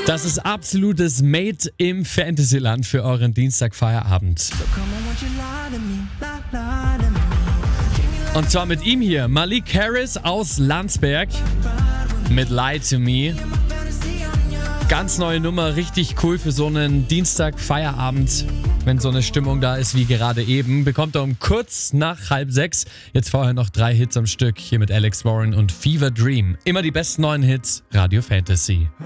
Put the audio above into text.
Das ist absolutes Made im Fantasyland für euren Dienstagfeierabend. Und zwar mit ihm hier, Malik Harris aus Landsberg mit Lie to Me. Ganz neue Nummer, richtig cool für so einen Dienstagfeierabend, wenn so eine Stimmung da ist wie gerade eben. Bekommt er um kurz nach 5:30. Jetzt vorher noch 3 Hits am Stück, hier mit Alex Warren und Fever Dream. Immer die besten neuen Hits, Radio Fantasy.